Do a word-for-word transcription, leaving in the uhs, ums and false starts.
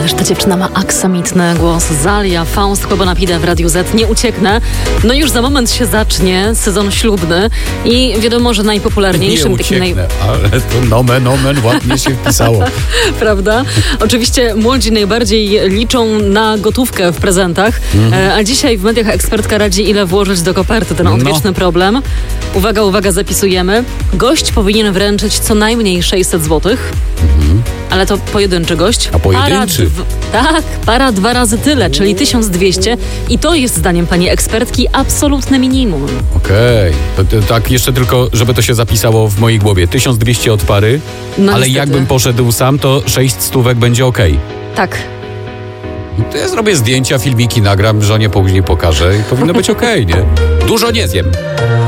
Ależ ta dziewczyna ma aksamitny głos. Zalia Faust Kłobonapida w Radiu Z. Nie ucieknę. No już za moment się zacznie sezon ślubny i wiadomo, że najpopularniejszym... Nie takim ucieknę, naj... ale to nomen, nomen ładnie się wpisało. Prawda? Oczywiście młodzi najbardziej liczą na gotówkę w prezentach, Mhm. a dzisiaj w mediach ekspertka radzi, ile włożyć do koperty. Ten odwieczny No. problem. Uwaga, uwaga, zapisujemy. Gość powinien wręczyć co najmniej sześćset złotych. Mhm. Ale to pojedynczy gość. A pojedynczy? Para dw- tak, para dwa razy tyle, czyli tysiąc dwieście. I to jest zdaniem pani ekspertki absolutne minimum. Okej, to, to, tak jeszcze tylko, żeby to się zapisało w mojej głowie. tysiąc dwieście od pary, No ale niestety. jakbym poszedł sam, to sześć stówek będzie okej. Tak. To ja zrobię zdjęcia, filmiki nagram, żonie później pokażę i powinno być okej, nie? Dużo nie zjem.